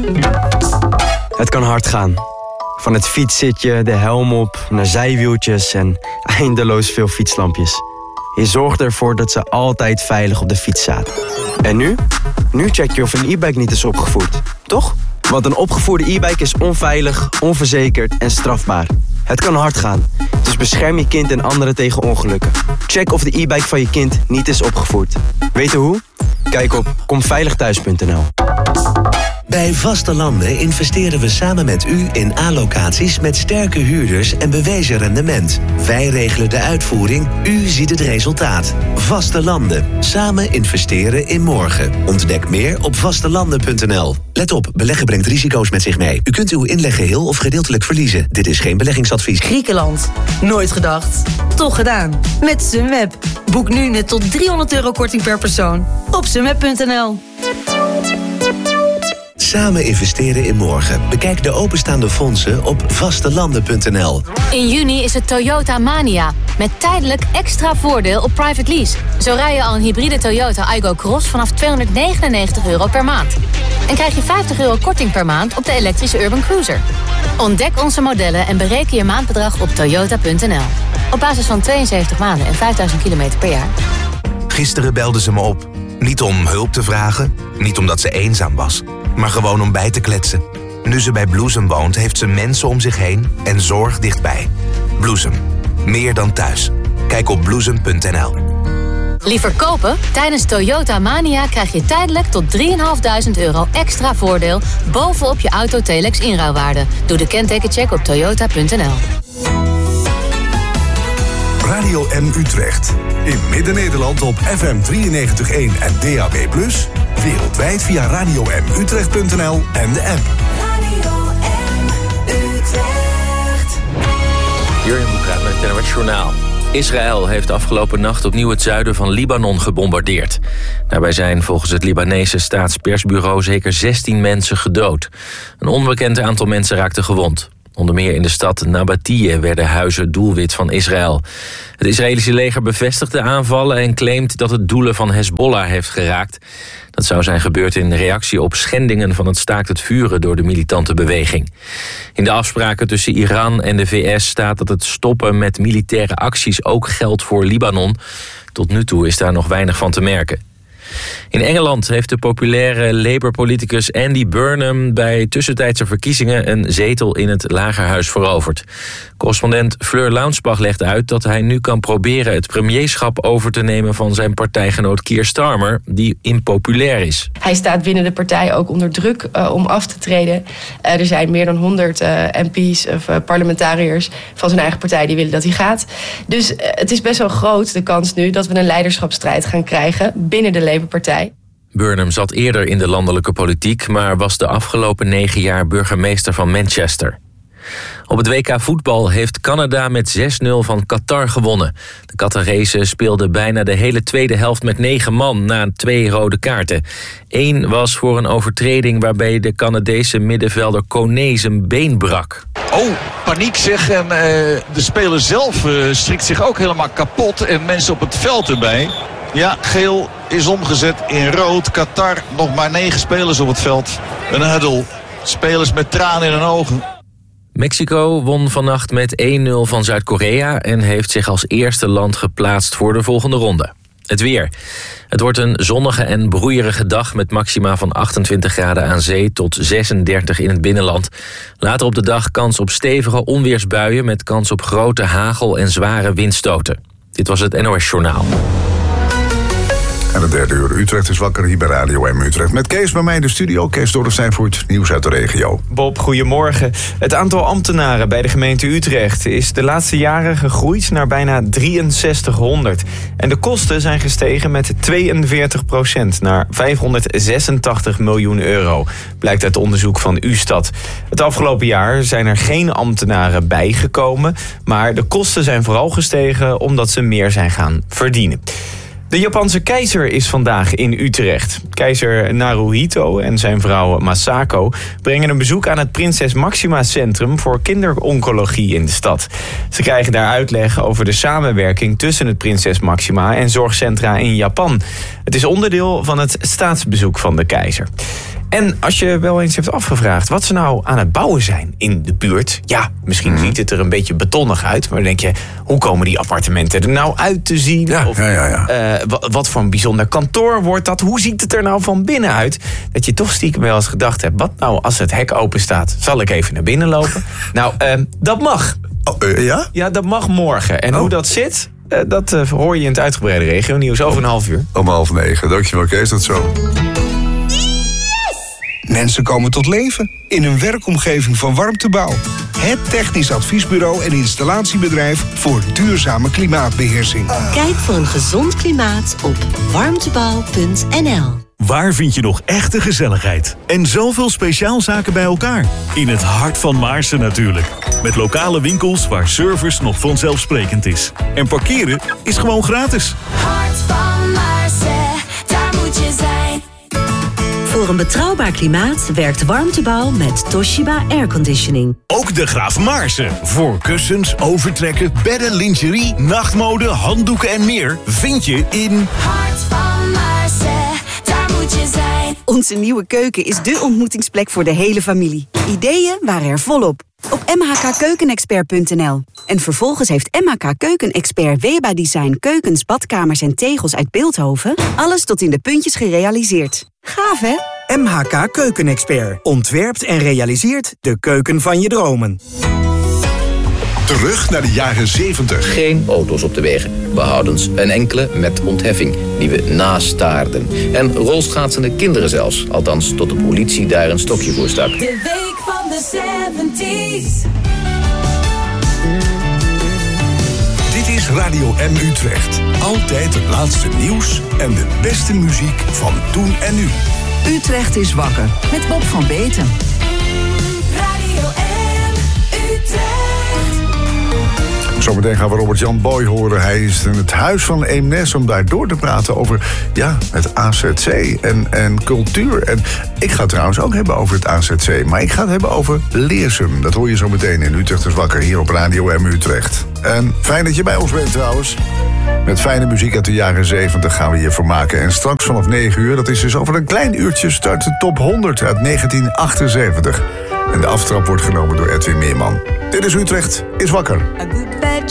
Het kan hard gaan. Van het fietszitje, de helm op, naar zijwieltjes en eindeloos veel fietslampjes. Je zorgt ervoor dat ze altijd veilig op de fiets zaten. En nu? Nu check je of een e-bike niet is opgevoerd, toch? Want een opgevoerde e-bike is onveilig, onverzekerd en strafbaar. Het kan hard gaan, dus bescherm je kind en anderen tegen ongelukken. Check of de e-bike van je kind niet is opgevoerd. Weten hoe? Kijk op komveiligthuis.nl. Bij Vaste Landen investeren we samen met u in A-locaties met sterke huurders en bewezen rendement. Wij regelen de uitvoering, u ziet het resultaat. Vaste Landen. Samen investeren in morgen. Ontdek meer op vastelanden.nl. Let op, beleggen brengt risico's met zich mee. U kunt uw inleg geheel of gedeeltelijk verliezen. Dit is geen beleggingsadvies. Griekenland. Nooit gedacht. Toch gedaan. Met Sunweb. Boek nu net tot €300 korting per persoon. Op sunweb.nl. Samen investeren in morgen. Bekijk de openstaande fondsen op vastelanden.nl. In juni is het Toyota Mania. Met tijdelijk extra voordeel op private lease. Zo rij je al een hybride Toyota Aygo Cross vanaf €299 per maand. En krijg je €50 korting per maand op de elektrische Urban Cruiser. Ontdek onze modellen en bereken je maandbedrag op toyota.nl. Op basis van 72 maanden en 5000 kilometer per jaar. Gisteren belde ze me op. Niet om hulp te vragen, niet omdat ze eenzaam was, maar gewoon om bij te kletsen. Nu ze bij Bloesem woont, heeft ze mensen om zich heen en zorg dichtbij. Bloesem. Meer dan thuis. Kijk op bloesem.nl. Liever kopen? Tijdens Toyota Mania krijg je tijdelijk tot €3.500 extra voordeel bovenop je Auto-Telex inruilwaarde. Doe de kentekencheck op toyota.nl. Radio M Utrecht. In Midden-Nederland op FM 93.1 en DAB+. Wereldwijd via radiomutrecht.nl en de app. Radio M Utrecht. Jurjen Boekraat met het NOS Journaal. Israël heeft afgelopen nacht opnieuw het zuiden van Libanon gebombardeerd. Daarbij zijn volgens het Libanese staatspersbureau zeker 16 mensen gedood. Een onbekend aantal mensen raakte gewond. Onder meer in de stad Nabatiyeh werden huizen doelwit van Israël. Het Israëlische leger bevestigt de aanvallen en claimt dat het doelen van Hezbollah heeft geraakt. Dat zou zijn gebeurd in reactie op schendingen van het staakt het vuren door de militante beweging. In de afspraken tussen Iran en de VS staat dat het stoppen met militaire acties ook geldt voor Libanon. Tot nu toe is daar nog weinig van te merken. In Engeland heeft de populaire Labour-politicus Andy Burnham bij tussentijdse verkiezingen een zetel in het Lagerhuis veroverd. Correspondent Fleur Launsbach legt uit dat hij nu kan proberen het premierschap over te nemen van zijn partijgenoot Keir Starmer, die impopulair is. Hij staat binnen de partij ook onder druk om af te treden. Er zijn meer dan 100 MP's of parlementariërs van zijn eigen partij die willen dat hij gaat. Dus het is best wel groot de kans nu dat we een leiderschapsstrijd gaan krijgen binnen de Labour-partij. Burnham zat eerder in de landelijke politiek, maar was de afgelopen 9 jaar burgemeester van Manchester. Op het WK voetbal heeft Canada met 6-0 van Qatar gewonnen. De Qatarezen speelden bijna de hele tweede helft met 9 man na 2 rode kaarten. 1 was voor een overtreding waarbij de Canadese middenvelder Kone zijn been brak. Oh, paniek zeg. En de speler zelf strikt zich ook helemaal kapot. En mensen op het veld erbij. Ja, geel is omgezet in rood. Qatar, nog maar 9 spelers op het veld. Een huddle. Spelers met tranen in hun ogen. Mexico won vannacht met 1-0 van Zuid-Korea en heeft zich als eerste land geplaatst voor de volgende ronde. Het weer. Het wordt een zonnige en broeierige dag met maxima van 28 graden aan zee tot 36 in het binnenland. Later op de dag kans op stevige onweersbuien met kans op grote hagel en zware windstoten. Dit was het NOS Journaal. En de derde uur Utrecht is wakker hier bij Radio M Utrecht. Met Kees bij mij in de studio. Kees Dorrestein voor het nieuws uit de regio. Bob, goedemorgen. Het aantal ambtenaren bij de gemeente Utrecht is de laatste jaren gegroeid naar bijna 6300. En de kosten zijn gestegen met 42% naar €586 miljoen. Blijkt uit onderzoek van Ustad. Het afgelopen jaar zijn er geen ambtenaren bijgekomen. Maar de kosten zijn vooral gestegen omdat ze meer zijn gaan verdienen. De Japanse keizer is vandaag in Utrecht. Keizer Naruhito en zijn vrouw Masako brengen een bezoek aan het Prinses Maxima Centrum voor kinderoncologie in de stad. Ze krijgen daar uitleg over de samenwerking tussen het Prinses Maxima en zorgcentra in Japan. Het is onderdeel van het staatsbezoek van de keizer. En als je wel eens hebt afgevraagd wat ze nou aan het bouwen zijn in de buurt. Ja, misschien ziet het er een beetje betonnig uit. Maar dan denk je, hoe komen die appartementen er nou uit te zien? Ja, of wat voor een bijzonder kantoor wordt dat? Hoe ziet het er nou van binnen uit? Dat je toch stiekem wel eens gedacht hebt, wat nou als het hek open staat? Zal ik even naar binnen lopen? Nou, dat mag. Ja? Ja, dat mag morgen. En hoe dat zit, dat hoor je in het uitgebreide regionieuws over een half uur. Om 8:30. Dankjewel, Kees. Dat zo. Mensen komen tot leven in een werkomgeving van Warmtebouw. Het technisch adviesbureau en installatiebedrijf voor duurzame klimaatbeheersing. Kijk voor een gezond klimaat op warmtebouw.nl. Waar vind je nog echte gezelligheid? En zoveel speciaalzaken bij elkaar? In het hart van Maarsen natuurlijk. Met lokale winkels waar service nog vanzelfsprekend is. En parkeren is gewoon gratis. Hart van Maarsen, daar moet je zijn. Voor een betrouwbaar klimaat werkt Warmtebouw met Toshiba Airconditioning. Ook de Graaf Maarsen. Voor kussens, overtrekken, bedden, lingerie, nachtmode, handdoeken en meer vind je in Hart van Maarsen, daar moet je zijn. Onze nieuwe keuken is dé ontmoetingsplek voor de hele familie. Ideeën waren er volop. Op mhkkeukenexpert.nl. En vervolgens heeft MHK Keukenexpert Weba Design keukens, badkamers en tegels uit Bilthoven alles tot in de puntjes gerealiseerd. Gaaf, hè? MHK Keukenexpert ontwerpt en realiseert de keuken van je dromen. Terug naar de jaren 70. Geen auto's op de wegen, behoudens een enkele met ontheffing, die we nastaarden. En rolschaatsende kinderen zelfs, althans tot de politie daar een stokje voor stak. De week van de 70s. Dit is Radio M Utrecht. Altijd het laatste nieuws en de beste muziek van toen en nu. Utrecht is wakker met Bob van Beeten. Radio M Utrecht. Zometeen gaan we Robert-Jan Boy horen. Hij is in het huis van Eemnes om daar door te praten over het AZC en cultuur. En ik ga het trouwens ook hebben over het AZC. Maar ik ga het hebben over Leersum. Dat hoor je zo meteen in Utrecht is wakker hier op Radio M Utrecht. En fijn dat je bij ons bent trouwens. Met fijne muziek uit de jaren 70 gaan we je vermaken. En straks vanaf 9 uur, dat is dus over een klein uurtje, start de top 100 uit 1978. En de aftrap wordt genomen door Edwin Meerman. Dit is Utrecht is wakker. A good bad